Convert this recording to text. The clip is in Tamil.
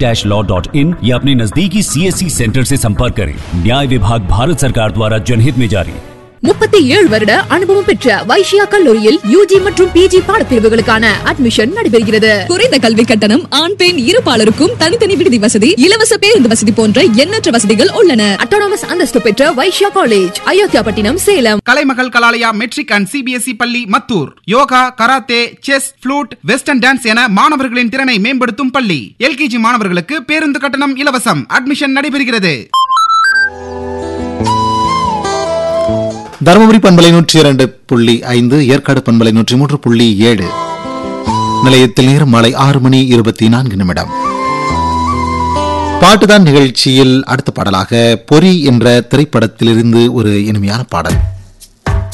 law.in या अपने नजदीकी CSC सेंटर से संपर्क करें। न्याय विभाग भारत सरकार द्वारा जनहित में जारी। 37 வருட அனுபவம் பெற்ற வைஷ்யா கல்லூரியில் UG மற்றும் PG பாடப்பிரிவுகளுக்கான அட்மிஷன் நடைபெறுகிறது. குறைந்த கல்வி கட்டணம், ஆண் பெண் இருபாலருக்கும் தனித்தனி விடுதி வசதி, இலவச பேருந்து வசதி போன்ற எண்ணற்ற வசதிகள் உள்ளன. அட்டானமஸ் அந்தஸ்து பெற்ற Vaishya college, Ayothiapattinam, Salem. Kalaimagal Kalalaya matric and CBSE பள்ளி Mathur. Yoga, karate, chess, flute, western dance என மாணவர்களின் திறனை மேம்படுத்தும் பள்ளி. LKG மாணவர்களுக்கு பேருந்து கட்டணம் இலவசம். அட்மிஷன் நடைபெறுகிறது. தருமபுரி பண்பலை 102.5, ஏற்காடு பண்பலை 103.7. நிலையத்தில் நேரம் மாலை 6:24. பாட்டுதான் நிகழ்ச்சியில் அடுத்த பாடலாக பொறி என்ற திரைப்படத்திலிருந்து ஒரு இனிமையான பாடல்.